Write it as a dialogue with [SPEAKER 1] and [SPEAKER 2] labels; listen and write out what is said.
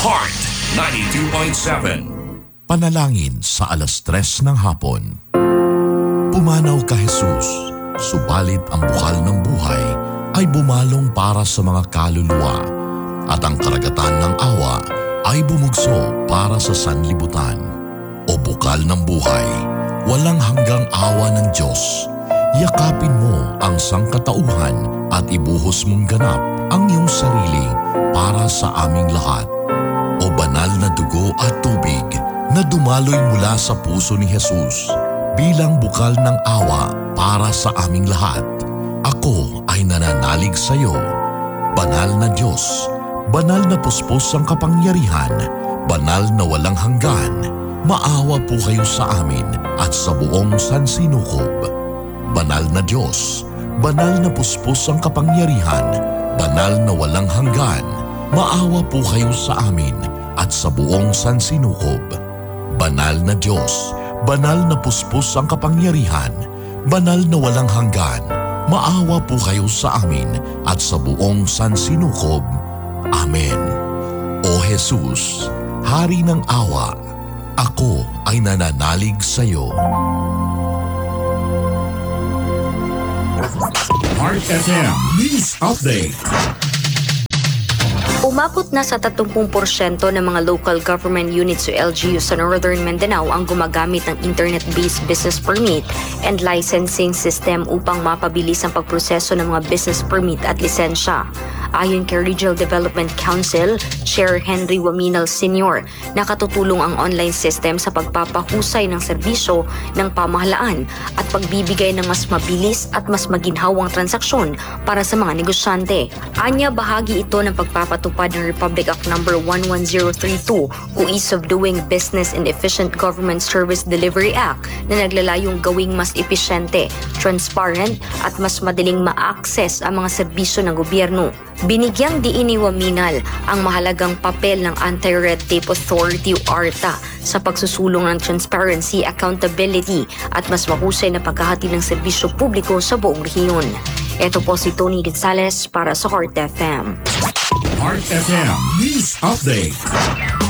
[SPEAKER 1] Heart 92.7.
[SPEAKER 2] Panalangin sa 3:00 ng hapon. Pumanaw ka Jesus, subalit ang bukal ng buhay ay bumalong para sa mga kaluluwa at ang karagatan ng awa ay bumugso para sa sanlibutan. O bukal ng buhay, walang hanggang awa ng Diyos, yakapin mo ang sangkatauhan at ibuhos mong ganap ang iyong sarili para sa aming lahat. O banal na dugo at tubig na dumaloy mula sa puso ni Jesus bilang bukal ng awa para sa aming lahat. Ako ay nananalig sa iyo. Banal na Diyos, banal na puspos ang kapangyarihan, banal na walang hanggan, maawa po kayo sa amin at sa buong sansinukob. Banal na Diyos, banal na puspos ang kapangyarihan, banal na walang hanggan, maawa po kayo sa amin at sa buong sansinukob. Banal na Diyos, banal na puspos ang kapangyarihan, banal na walang hanggan, maawa po kayo sa amin at sa buong sansinukob. Amen. O Jesus, Hari ng awa, ako ay nananalig sa iyo.
[SPEAKER 1] Heart FM News Update.
[SPEAKER 3] Umabot na sa 30% ng mga local government units o LGU sa Northern Mindanao ang gumagamit ng internet-based business permit and licensing system upang mapabilis ang pagproseso ng mga business permit at lisensya. Ayon kay Regional Development Council Chair Henry Waminal Sr., nakatutulong ang online system sa pagpapahusay ng serbisyo ng pamahalaan at pagbibigay ng mas mabilis at mas maginhawang transaksyon para sa mga negosyante. Anya, bahagi ito ng pagpapatupad ng Republic Act No. 11032 o Ease of Doing Business and Efficient Government Service Delivery Act na naglalayong gawing mas episyente, transparent at mas madaling ma-access ang mga serbisyo ng gobyerno. Binigyang diin ni Waminal ang mahalagang papel ng Anti-Red Tape Authority o ARTA sa pagsusulong ng transparency, accountability at mas mahusay na paghahati ng serbisyo publiko sa buong rehiyon. Ito po si Tony Gonzales para sa Heart FM.
[SPEAKER 1] Heart FM News Update.